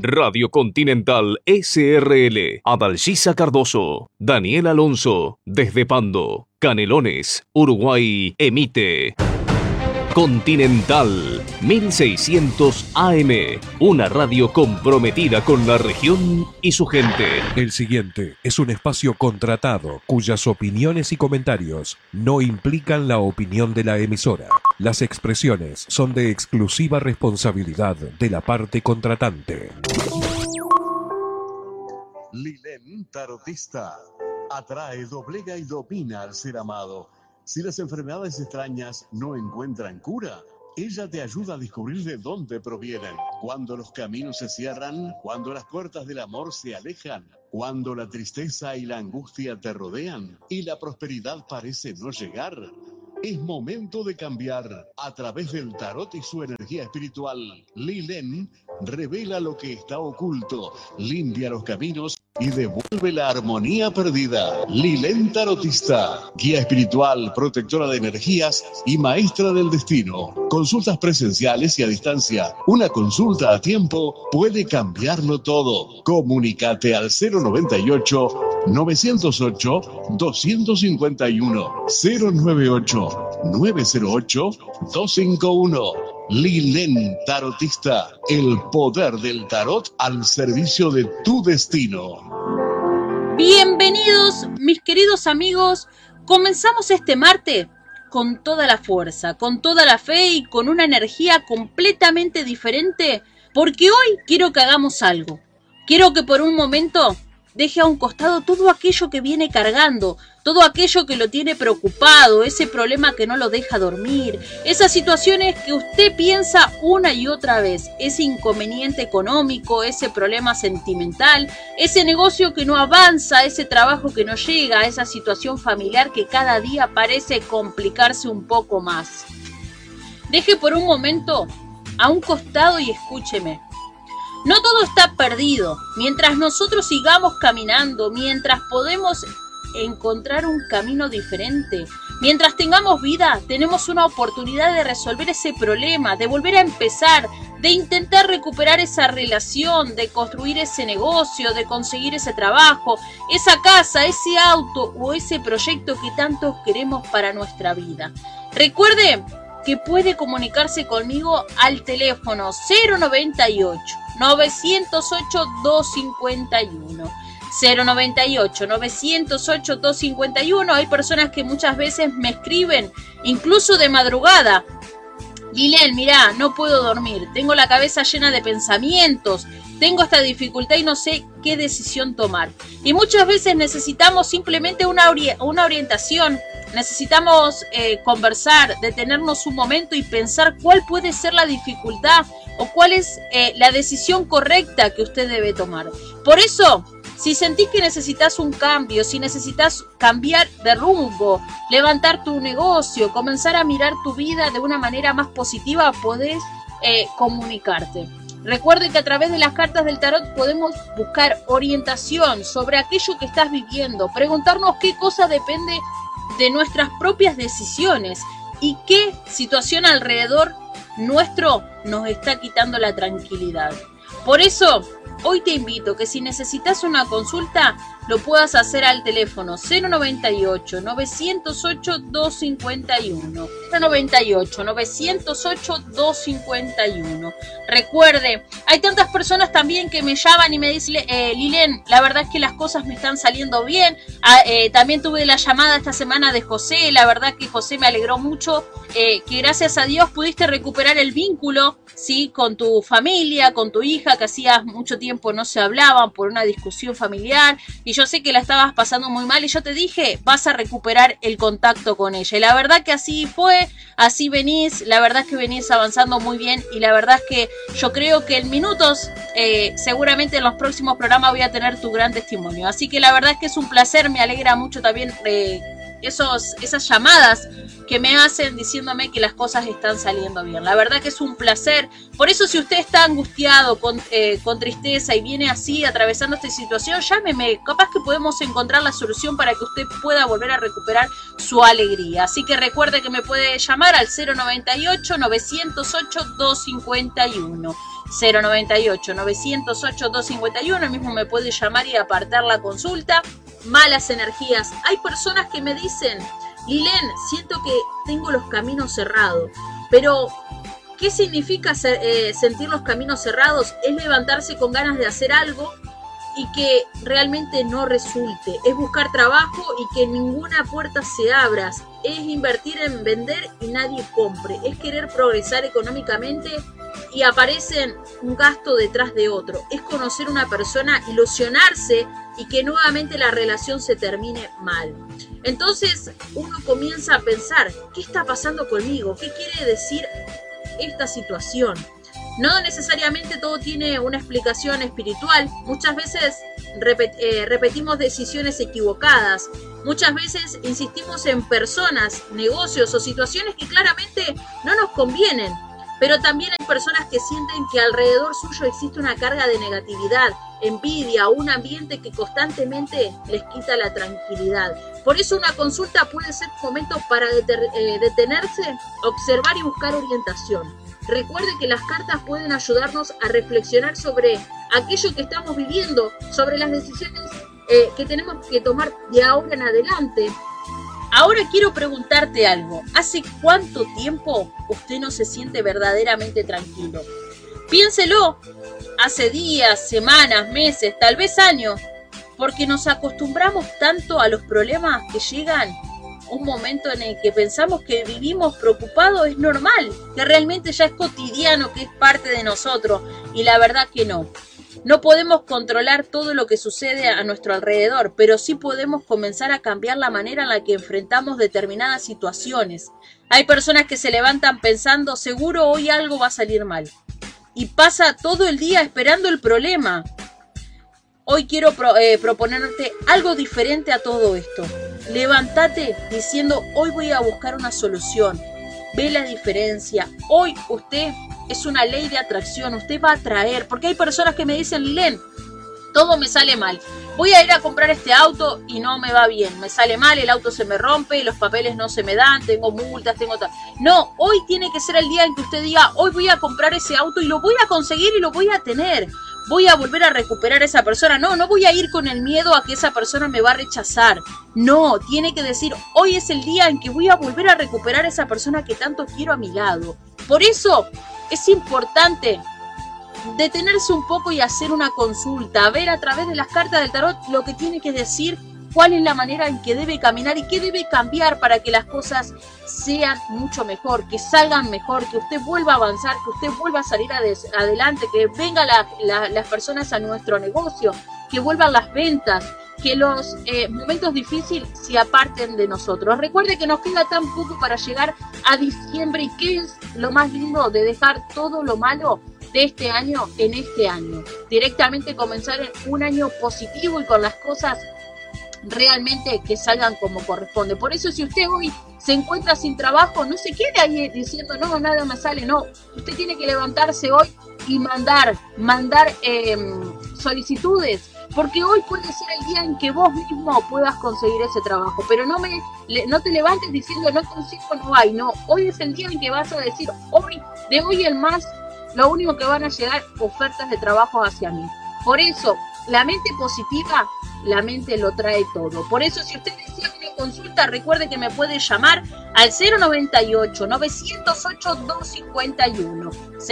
Radio Continental SRL, Adalgisa Cardoso, Daniel Alonso, desde Pando, Canelones, Uruguay, emite Continental 1600 AM, una radio comprometida con la región y su gente. El siguiente es un espacio contratado cuyas opiniones y comentarios no implican la opinión de la emisora. Las expresiones son de exclusiva responsabilidad de la parte contratante. Lilén Tarotista atrae, doblega y domina al ser amado. Si las enfermedades extrañas no encuentran cura, ella te ayuda a descubrir de dónde provienen. Cuando los caminos se cierran, cuando las puertas del amor se alejan, cuando la tristeza y la angustia te rodean y la prosperidad parece no llegar, es momento de cambiar. A través del tarot y su energía espiritual, Lilén revela lo que está oculto, limpia los caminos y devuelve la armonía perdida. Lilén Tarotista, guía espiritual, protectora de energías y maestra del destino. Consultas presenciales y a distancia. Una consulta a tiempo puede cambiarlo todo. Comunícate al 098 908 251 098 908 251. Lilén Tarotista, el poder del tarot al servicio de tu destino. Bienvenidos, mis queridos amigos. Comenzamos este martes con toda la fuerza, con toda la fe y con una energía completamente diferente, porque hoy quiero que hagamos algo. Quiero que por un momento deje a un costado todo aquello que viene cargando, todo aquello que lo tiene preocupado, ese problema que no lo deja dormir, esas situaciones que usted piensa una y otra vez, ese inconveniente económico, ese problema sentimental, ese negocio que no avanza, ese trabajo que no llega, esa situación familiar que cada día parece complicarse un poco más. Deje por un momento a un costado y escúcheme. No todo está perdido. Mientras nosotros sigamos caminando, mientras podemos encontrar un camino diferente, mientras tengamos vida, tenemos una oportunidad de resolver ese problema, de volver a empezar, de intentar recuperar esa relación, de construir ese negocio, de conseguir ese trabajo, esa casa, ese auto o ese proyecto que tanto queremos para nuestra vida. Recuerde que puede comunicarse conmigo al teléfono 098 908 251. 098 908 251. Hay personas que muchas veces me escriben, incluso de madrugada. Lilén, mirá, no puedo dormir, tengo la cabeza llena de pensamientos, tengo esta dificultad y no sé qué decisión tomar. Y muchas veces necesitamos simplemente una orientación, necesitamos conversar, detenernos un momento y pensar cuál puede ser la dificultad o cuál es la decisión correcta que usted debe tomar. Por eso, si sentís que necesitas un cambio, si necesitas cambiar de rumbo, levantar tu negocio, comenzar a mirar tu vida de una manera más positiva, podés comunicarte. Recuerde que a través de las cartas del tarot podemos buscar orientación sobre aquello que estás viviendo, preguntarnos qué cosa depende de nuestras propias decisiones y qué situación alrededor nuestro nos está quitando la tranquilidad. Por eso, hoy te invito que si necesitas una consulta, lo puedas hacer al teléfono 098 908 251. 098 908 251. Recuerde, hay tantas personas también que me llaman y me dicen, Lilén, la verdad es que las cosas me están saliendo bien. También tuve la llamada esta semana de José, la verdad que José me alegró mucho, que gracias a Dios pudiste recuperar el vínculo, ¿sí?, con tu familia, con tu hija, que hacía mucho tiempo no se hablaban por una discusión familiar, y yo sé que la estabas pasando muy mal, y yo te dije, vas a recuperar el contacto con ella, y la verdad que así fue, así venís, la verdad es que venís avanzando muy bien, y la verdad es que yo creo que en minutos, seguramente en los próximos programas voy a tener tu gran testimonio, así que la verdad es que es un placer, me alegra mucho también esas llamadas que me hacen diciéndome que las cosas están saliendo bien. La verdad que es un placer. Por eso, si usted está angustiado, con tristeza y viene así atravesando esta situación, llámeme. Capaz que podemos encontrar la solución para que usted pueda volver a recuperar su alegría. Así que recuerde que me puede llamar al 098 908 251. 098-908-251, el mismo me puede llamar y apartar la consulta. Malas energías. Hay personas que me dicen, Lilén, siento que tengo los caminos cerrados, pero ¿qué significa sentir los caminos cerrados? Es levantarse con ganas de hacer algo y que realmente no resulte. Es buscar trabajo y que ninguna puerta se abra. Es invertir en vender y nadie compre. Es querer progresar económicamente y aparecen un gasto detrás de otro. Es conocer una persona, ilusionarse y que nuevamente la relación se termine mal. Entonces uno comienza a pensar, ¿qué está pasando conmigo? ¿Qué quiere decir esta situación? No necesariamente todo tiene una explicación espiritual. Muchas veces repetimos decisiones equivocadas. Muchas veces insistimos en personas, negocios o situaciones que claramente no nos convienen. Pero también hay personas que sienten que alrededor suyo existe una carga de negatividad, envidia o un ambiente que constantemente les quita la tranquilidad. Por eso una consulta puede ser un momento para detenerse, observar y buscar orientación. Recuerde que las cartas pueden ayudarnos a reflexionar sobre aquello que estamos viviendo, sobre las decisiones que tenemos que tomar de ahora en adelante. Ahora quiero preguntarte algo. ¿Hace cuánto tiempo usted no se siente verdaderamente tranquilo? Piénselo. Hace días, semanas, meses, tal vez años. Porque nos acostumbramos tanto a los problemas que llegan. Un momento en el que pensamos que vivimos preocupados es normal, que realmente ya es cotidiano, que es parte de nosotros, y la verdad que no. No podemos controlar todo lo que sucede a nuestro alrededor, pero sí podemos comenzar a cambiar la manera en la que enfrentamos determinadas situaciones. Hay personas que se levantan pensando, seguro hoy algo va a salir mal, y pasa todo el día esperando el problema. Hoy quiero proponerte algo diferente a todo esto. Levántate diciendo, hoy voy a buscar una solución. Ve la diferencia. Hoy usted es una ley de atracción. Usted va a atraer. Porque hay personas que me dicen, Lilén, todo me sale mal. Voy a ir a comprar este auto y no me va bien. Me sale mal, el auto se me rompe, los papeles no se me dan, tengo multas, tengo tal. No, hoy tiene que ser el día en que usted diga, hoy voy a comprar ese auto y lo voy a conseguir y lo voy a tener. Voy a volver a recuperar a esa persona. No voy a ir con el miedo a que esa persona me va a rechazar. No, tiene que decir, hoy es el día en que voy a volver a recuperar a esa persona que tanto quiero a mi lado. Por eso es importante detenerse un poco y hacer una consulta, ver a través de las cartas del tarot lo que tiene que decir, cuál es la manera en que debe caminar y qué debe cambiar para que las cosas sean mucho mejor, que salgan mejor, que usted vuelva a avanzar, que usted vuelva a salir adelante, que vengan las personas a nuestro negocio, que vuelvan las ventas, que los momentos difíciles se aparten de nosotros. Recuerde que nos queda tan poco para llegar a diciembre y qué es lo más lindo de dejar todo lo malo de este año en este año. Directamente comenzar en un año positivo y con las cosas realmente que salgan como corresponde. Por eso si usted hoy se encuentra sin trabajo, no se quede ahí diciendo no, nada me sale, no. Usted tiene que levantarse hoy y mandar solicitudes, porque hoy puede ser el día en que vos mismo puedas conseguir ese trabajo, pero no te levantes diciendo no consigo, no hay, no. Hoy es el día en que vas a decir, de hoy en más, lo único que van a llegar ofertas de trabajo hacia mí. Por eso, la mente positiva, la mente lo trae todo. Por eso, si usted desea una consulta, recuerde que me puede llamar al 098-908-251.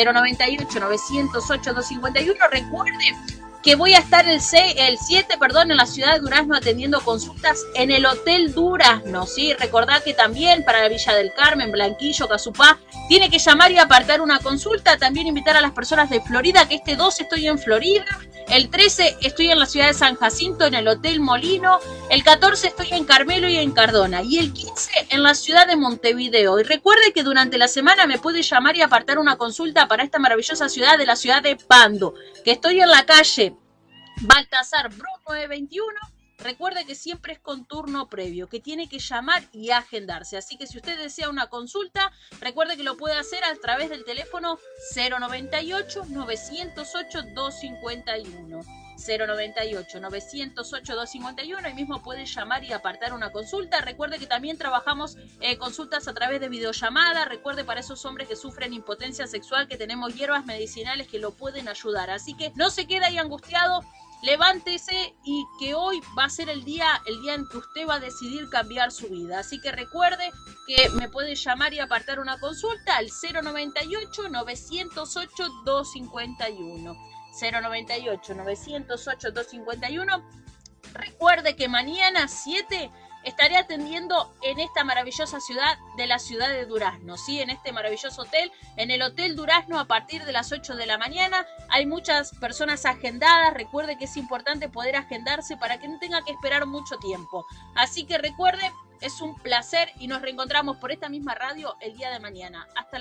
098-908-251. Recuerde que voy a estar el 7, en la ciudad de Durazno atendiendo consultas en el Hotel Durazno, ¿sí? Recordad que también para la Villa del Carmen, Blanquillo, Casupá, tiene que llamar y apartar una consulta. También invitar a las personas de Florida, que este 12 estoy en Florida, el 13 estoy en la ciudad de San Jacinto, en el Hotel Molino, el 14 estoy en Carmelo y en Cardona, y el 15 en la ciudad de Montevideo. Y recuerde que durante la semana me puede llamar y apartar una consulta para esta maravillosa ciudad de la ciudad de Pando, que estoy en la calle Baltasar Bru 921. Recuerde que siempre es con turno previo, que tiene que llamar y agendarse. Así que si usted desea una consulta, recuerde que lo puede hacer a través del teléfono 098-908-251. 098-908-251. Ahí mismo pueden llamar y apartar una consulta. Recuerde que también trabajamos consultas a través de videollamada. Recuerde, para esos hombres que sufren impotencia sexual, que tenemos hierbas medicinales que lo pueden ayudar. Así que no se quede ahí angustiado. Levántese, y que hoy va a ser el día en que usted va a decidir cambiar su vida. Así que recuerde que me puede llamar y apartar una consulta al 098-908-251. 098-908-251. Recuerde que mañana 7 estaré atendiendo en esta maravillosa ciudad de la ciudad de Durazno, ¿sí? En este maravilloso hotel, en el Hotel Durazno, a partir de las 8 de la mañana. Hay muchas personas agendadas. Recuerde que es importante poder agendarse para que no tenga que esperar mucho tiempo. Así que recuerde, es un placer y nos reencontramos por esta misma radio el día de mañana. Hasta la